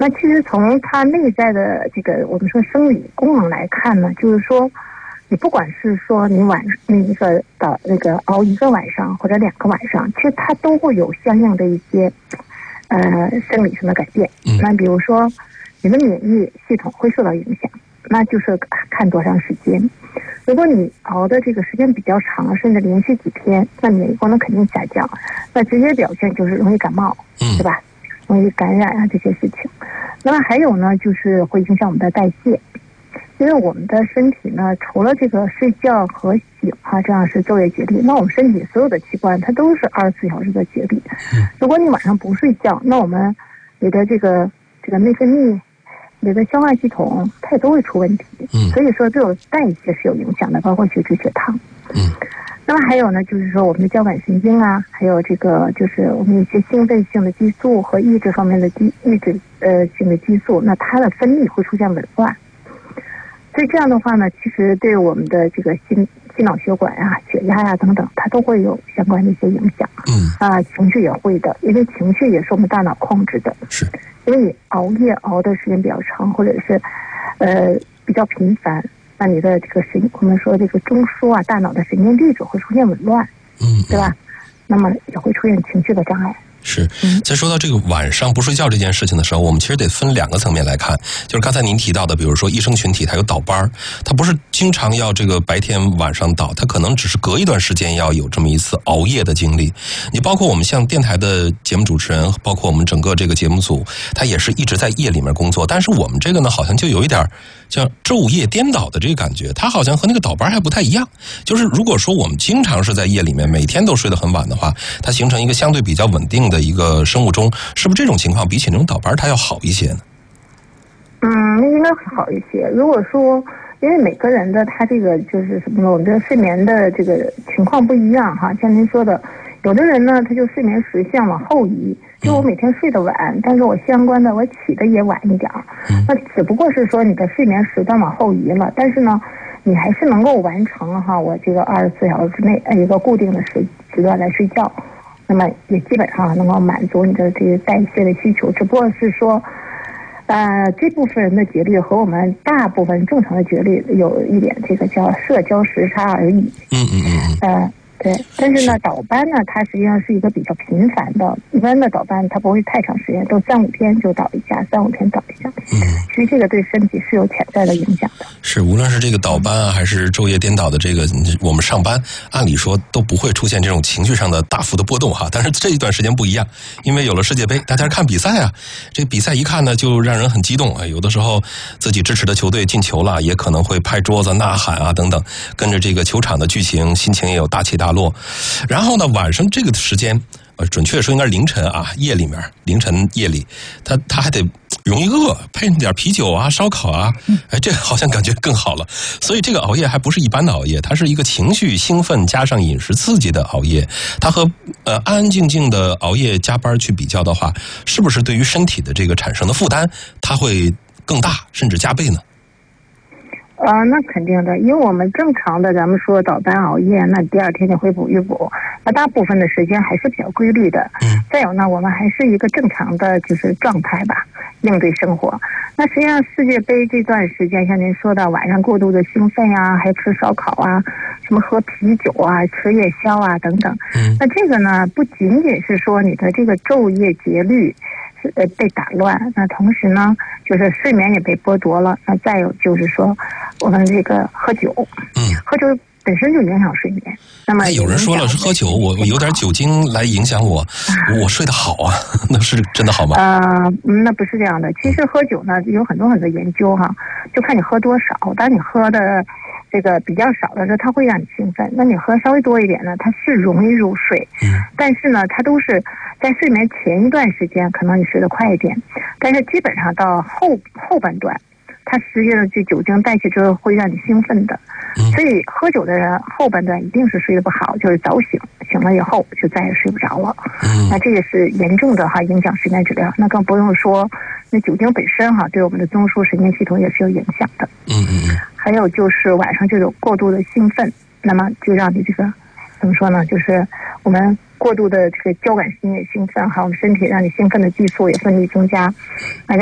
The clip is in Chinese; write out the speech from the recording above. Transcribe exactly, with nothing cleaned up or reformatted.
那其实从它内在的这个我们说生理功能来看呢，就是说你不管是说你晚那一个到那个熬一个晚上或者两个晚上，其实它都会有相应的一些呃生理上的改变。那比如说你的免疫系统会受到影响，那就是看多长时间。如果你熬的这个时间比较长，甚至连续几天，那免疫功能肯定下降，那直接表现就是容易感冒，对吧？容易感染啊这些事情。那么还有呢，就是会影响我们的代谢。因为我们的身体呢，除了这个睡觉和醒啊，这样是昼夜节律，那我们身体所有的器官它都是二十四小时的节律。如果你晚上不睡觉，那我们你的这个这个内分泌、你的消化系统，它也都会出问题。所以说，对我代谢是有影响的，包括血脂、血糖。 嗯。 那么还有呢，就是说我们的交感神经啊，还有这个就是我们一些兴奋性的激素和抑制方面的激抑制呃性的激素，那它的分泌会出现紊乱。所以这样的话呢，其实对我们的这个心心脑血管啊、血压呀、啊、等等，它都会有相关的一些影响。 嗯啊，情绪也会的，因为情绪也是我们大脑控制的。 是， 因为你熬夜熬的时间比较长，或者是呃比较频繁，那你的这个神，我们说这个中枢啊，大脑的神经递质会出现紊乱， 嗯， 对吧？那么也会出现情绪的障碍。 是，在说到这个晚上不睡觉这件事情的时候，我们其实得分两个层面来看。就是刚才您提到的，比如说医生群体他有倒班，他不是经常要这个白天晚上倒，他可能只是隔一段时间要有这么一次熬夜的经历。你包括我们像电台的节目主持人，包括我们整个这个节目组，他也是一直在夜里面工作。但是我们这个呢，好像就有一点像昼夜颠倒的这个感觉，它好像和那个倒班还不太一样。就是如果说我们经常是在夜里面每天都睡得很晚的话，它形成一个相对比较稳定的的一个生物钟，是不是这种情况比起那种倒班它要好一些呢？ 嗯，应该会好一些。如果说因为每个人的他这个就是什么呢，我们的睡眠的这个情况不一样哈，像您说的，有的人呢他就睡眠时相往后移，就我每天睡得晚，嗯、但是我相关的我起的也晚一点，嗯、那只不过是说你的睡眠时段往后移了，但是呢你还是能够完成哈我这个二十四小时之内一个固定的时时段来睡觉。那么也基本上能够满足你的这个代谢的需求，只不过是说，呃，这部分人的节律和我们大部分正常的节律有一点这个叫社交时差而已。 嗯嗯嗯。 呃，对，但是呢，倒班呢，它实际上是一个比较频繁的，一般的倒班它不会太长时间，都三五天就倒一下，三五天倒一下。 嗯， 其实这个对身体是有潜在的影响的。 是，无论是这个倒班啊，还是昼夜颠倒的这个，我们上班按理说都不会出现这种情绪上的大幅的波动哈。但是这一段时间不一样，因为有了世界杯，大家看比赛啊，这比赛一看呢就让人很激动啊。有的时候自己支持的球队进球了，也可能会拍桌子呐喊啊等等，跟着这个球场的剧情，心情也有大起大落。然后呢，晚上这个时间。呃，准确说应该是凌晨啊，夜里面，凌晨夜里，他他还得容易饿，配上点啤酒啊、烧烤啊，哎，这个好像感觉更好了。所以这个熬夜还不是一般的熬夜，它是一个情绪兴奋加上饮食刺激的熬夜。它和呃安安静静的熬夜加班去比较的话，是不是对于身体的这个产生的负担，它会更大，甚至加倍呢？ 呃，那肯定的，因为我们正常的，咱们说倒班熬夜，那第二天就会补一补，那大部分的时间还是比较规律的。嗯。再有呢，我们还是一个正常的就是状态吧，应对生活。那实际上世界杯这段时间，像您说的晚上过度的兴奋呀、啊，还吃烧烤啊，什么喝啤酒啊、吃夜宵啊等等。嗯。那这个呢，不仅仅是说你的这个昼夜节律。呃，被打乱，那同时呢，就是睡眠也被剥夺了。那再有就是说，我们这个喝酒，嗯，喝酒本身就影响睡眠。那么有人说了是喝酒，我我有点酒精来影响我，我睡得好啊，那是真的好吗？ 呃，那不是这样的。其实喝酒呢，有很多很多研究哈，就看你喝多少。当你喝的这个比较少的时候，它会让你兴奋；那你喝稍微多一点呢，它是容易入睡。嗯，但是呢，它都是。在睡眠前一段时间，可能你睡得快一点，但是基本上到后后半段，它实际上这酒精代谢之后会让你兴奋的，所以喝酒的人后半段一定是睡得不好，就是早醒，醒了以后就再也睡不着了。那这个是严重的哈影响睡眠质量。那更不用说，那酒精本身哈对我们的中枢神经系统也是有影响的。嗯嗯嗯。还有就是晚上就有过度的兴奋，那么就让你这个怎么说呢？就是我们。过度的这个交感神经兴奋，还有我们身体让你兴奋的激素也分泌增加，